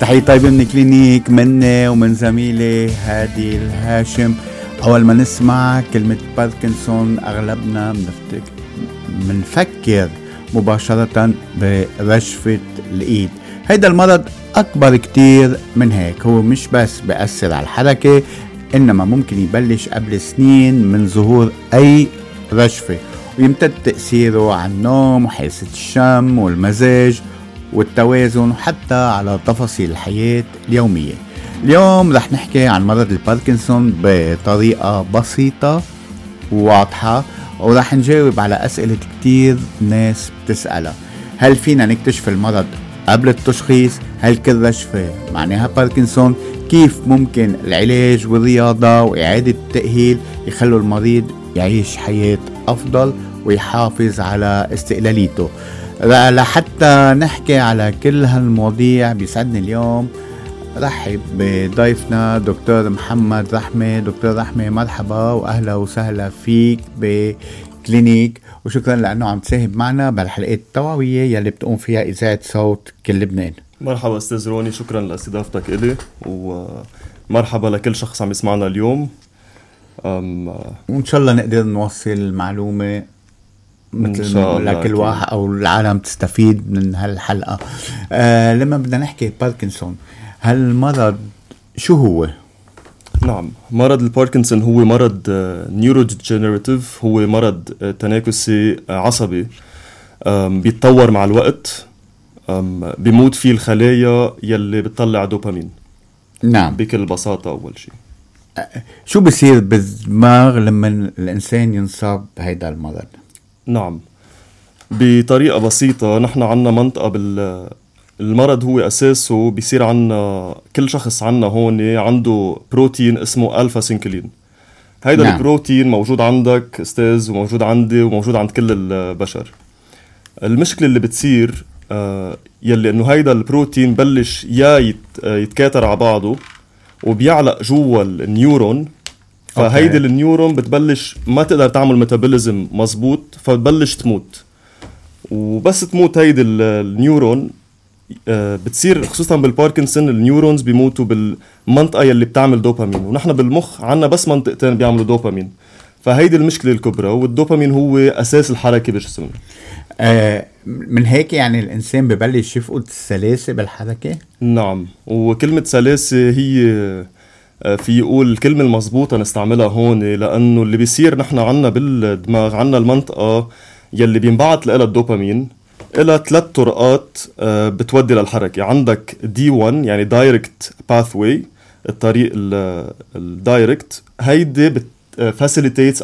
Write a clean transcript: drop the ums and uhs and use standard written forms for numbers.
تحية طيبة من كلينيك مني ومن زميلي هادي الهاشم. أول ما نسمع كلمة باركنسون أغلبنا منفكر مباشرة برشفة الإيد. هيدا المرض أكبر كتير من هيك، هو مش بس بيأثر على الحركة، إنما ممكن يبلش قبل سنين من ظهور أي رشفة، ويمتد تأثيره على النوم وحاسة الشم والمزاج والتوازن وحتى على تفاصيل الحياة اليومية. اليوم رح نحكي عن مرض الباركنسون بطريقة بسيطة وواضحة، ورح نجاوب على أسئلة كتير ناس بتسألها. هل فينا نكتشف المرض قبل التشخيص؟ هل كل رشفة معناها باركنسون؟ كيف ممكن العلاج والرياضة وإعادة التأهيل يخلوا المريض يعيش حياة أفضل ويحافظ على استقلاليته؟ لحتى نحكي على كل هالمواضيع بيسعدني اليوم رحب بضيفنا دكتور محمد رحمة. دكتور رحمة مرحبا وأهلا وسهلا فيك بكلينيك، وشكرا لأنه عم تساهم معنا بالحلقات التوعوية يلي بتقوم فيها إذاعة صوت كل لبنان. مرحبا أستاذ روني، شكرا لاستضافتك إلي، ومرحبا لكل شخص عم يسمعنا اليوم. وإن شاء الله نقدر نوصل معلومة مثل لكل واحد أو العالم تستفيد من هالحلقة. لما بدنا نحكي باركنسون، هالمرض شو هو؟ نعم، مرض الباركنسون هو مرض نيوروديجنراتيف، هو مرض تناكسي عصبي بيتطور مع الوقت، بيموت فيه الخلايا يلي بتطلع دوبامين. نعم، بكل بساطة. أول شيء شو بيصير بالدماغ لما الإنسان ينصاب بهيدا المرض؟ نعم، بطريقة بسيطة، نحن عنا منطقة المرض هو أساسه بيصير عنا كل شخص عنا هون عنده بروتين اسمه ألفا سينكلين. هيدا نعم. البروتين موجود عندك أستاذ وموجود عندي وموجود عند كل البشر. المشكلة اللي بتصير يلي إنه هيدا البروتين بلش يتكاثر على بعضه وبيعلق جوا النيورون، فهيدي النيورون بتبلش ما تقدر تعمل ميتابوليزم مزبوط، فبتبلش تموت. وبس تموت هيدي النيورون بتصير خصوصا بالباركنسون النيورونز بيموتوا بالمنطقة يلي بتعمل دوبامين، ونحن بالمخ عنا بس منطقتين بيعملوا دوبامين، فهيدي المشكلة الكبرى. والدوبامين هو أساس الحركة بجسمنا. من هيك يعني الإنسان ببلش يفقد السلاسة بالحركة؟ نعم، وكلمة سلاسة هي في يقول الكلمة المضبوطة نستعملها هون، لأنه اللي بيصير نحن عنا بالدماغ عنا المنطقة يلي بينبعت لها الدوبامين إلى 3 طرقات بتودي للحركة. عندك D1 يعني direct pathway، الطريق الدايركت، هيدي facilitates